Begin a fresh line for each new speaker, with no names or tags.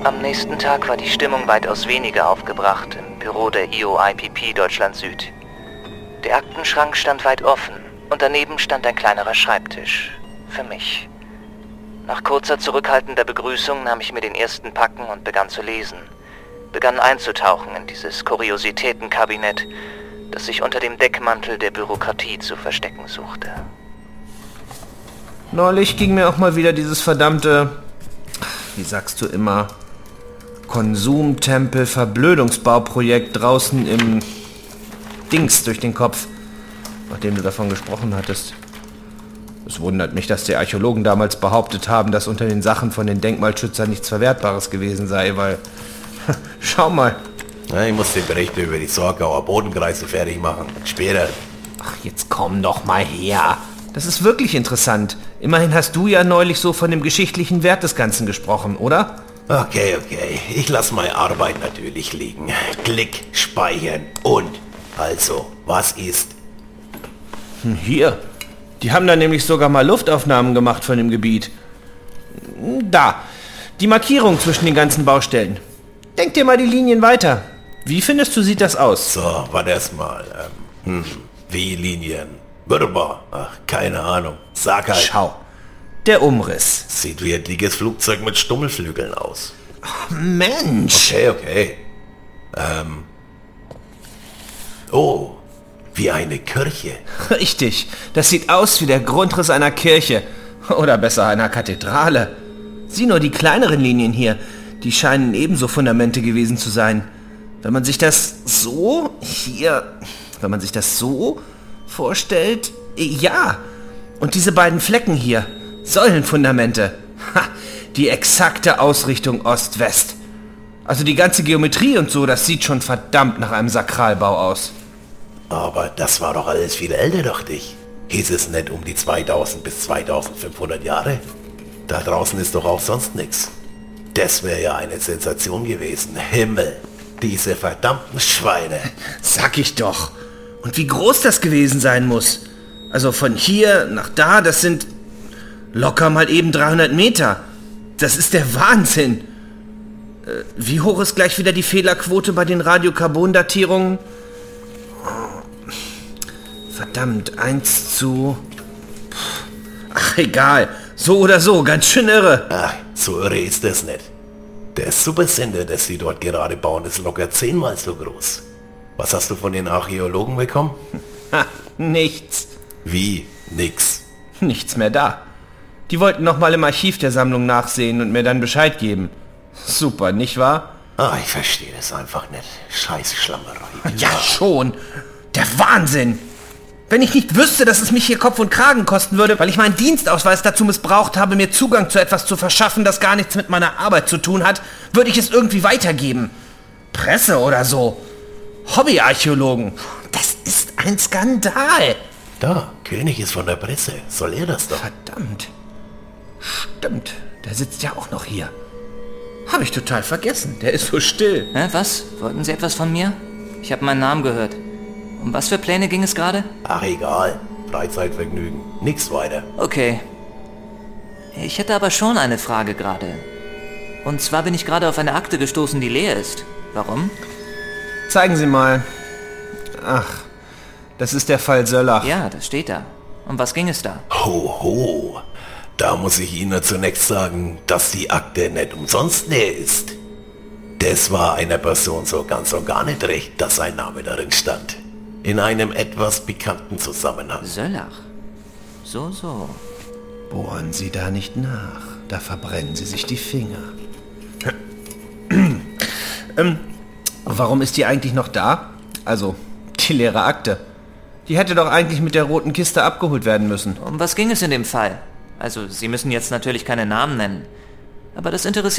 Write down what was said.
Am nächsten Tag war die Stimmung weitaus weniger aufgebracht im Büro der IOIPP Deutschland Süd. Der Aktenschrank stand weit offen und daneben stand ein kleinerer Schreibtisch. Für mich. Nach kurzer zurückhaltender Begrüßung nahm ich mir den ersten Packen und begann zu lesen. Begann einzutauchen in dieses Kuriositätenkabinett, das sich unter dem Deckmantel der Bürokratie zu verstecken suchte.
Neulich ging mir auch mal wieder dieses verdammte, wie sagst du immer, Konsumtempel-Verblödungsbauprojekt draußen im Dings durch den Kopf, nachdem du davon gesprochen hattest. Es wundert mich, dass die Archäologen damals behauptet haben, dass unter den Sachen von den Denkmalschützern nichts Verwertbares gewesen sei, weil, schau mal.
Ja, ich muss den Bericht über die Sorgauer Bodenkreise fertig machen. Später.
Ach, jetzt komm doch mal her. Das ist wirklich interessant. Immerhin hast du ja neulich so von dem geschichtlichen Wert des Ganzen gesprochen, oder?
Okay. Ich lasse meine Arbeit natürlich liegen. Klick, speichern und. Also, was ist?
Hier. Die haben da nämlich sogar mal Luftaufnahmen gemacht von dem Gebiet. Da. Die Markierung zwischen den ganzen Baustellen. Denk dir mal die Linien weiter. Wie findest du, sieht das aus?
So, warte erst mal. Wie Linien? Wunderbar. Ach, keine Ahnung. Sag halt.
Schau. Der Umriss.
Sieht wie ein dickes Flugzeug mit Stummelflügeln aus.
Ach, Mensch.
Okay. Oh, wie eine Kirche.
Richtig. Das sieht aus wie der Grundriss einer Kirche. Oder besser einer Kathedrale. Sieh nur die kleineren Linien hier. Die scheinen ebenso Fundamente gewesen zu sein. Wenn man sich das so vorstellt, ja. Und diese beiden Flecken hier, Säulenfundamente. Ha, die exakte Ausrichtung Ost-West. Also die ganze Geometrie und so, das sieht schon verdammt nach einem Sakralbau aus.
Aber das war doch alles viel älter, dachte ich. Hieß es nicht um die 2000 bis 2500 Jahre? Da draußen ist doch auch sonst nichts. Das wäre ja eine Sensation gewesen. Himmel, diese verdammten Schweine.
Sag ich doch. Und wie groß das gewesen sein muss. Also von hier nach da, das sind locker mal eben 300 Meter. Das ist der Wahnsinn. Wie hoch ist gleich wieder die Fehlerquote bei den Radiokarbondatierungen? Verdammt, 1 zu... Ach, egal. So oder so, ganz schön irre.
Ach, so irre ist das nicht. Der Supersender, das sie dort gerade bauen, ist locker 10-mal so groß. Was hast du von den Archäologen bekommen?
Ha, nichts.
Wie? Nix?
Nichts mehr da. Die wollten noch mal im Archiv der Sammlung nachsehen und mir dann Bescheid geben. Super, nicht wahr?
Ah, ich verstehe das einfach nicht. Scheiß Schlammerei.
Ja, schon. Der Wahnsinn. Wenn ich nicht wüsste, dass es mich hier Kopf und Kragen kosten würde, weil ich meinen Dienstausweis dazu missbraucht habe, mir Zugang zu etwas zu verschaffen, das gar nichts mit meiner Arbeit zu tun hat, würde ich es irgendwie weitergeben. Presse oder so. Hobbyarchäologen. Das ist ein Skandal.
Da, König ist von der Presse. Soll er das doch?
Verdammt. Stimmt, der sitzt ja auch noch hier. Habe ich total vergessen. Der ist so still.
Was? Wollten Sie etwas von mir? Ich habe meinen Namen gehört. Um was für Pläne ging es gerade?
Ach, egal. Freizeitvergnügen. Nix weiter.
Okay. Ich hätte aber schon eine Frage gerade. Und zwar bin ich gerade auf eine Akte gestoßen, die leer ist. Warum?
Zeigen Sie mal. Ach, das ist der Fall Söllach.
Ja, das steht da. Um was ging es da?
Ho. Da muss ich Ihnen zunächst sagen, dass die Akte nicht umsonst leer ist. Das war einer Person so ganz und gar nicht recht, dass sein Name darin stand. In einem etwas bekannten Zusammenhang.
Söllach. So.
Bohren Sie da nicht nach. Da verbrennen Sie sich die Finger. Warum ist die eigentlich noch da? Also, die leere Akte. Die hätte doch eigentlich mit der roten Kiste abgeholt werden müssen.
Um was ging es in dem Fall? Also, Sie müssen jetzt natürlich keine Namen nennen. Aber das interessiert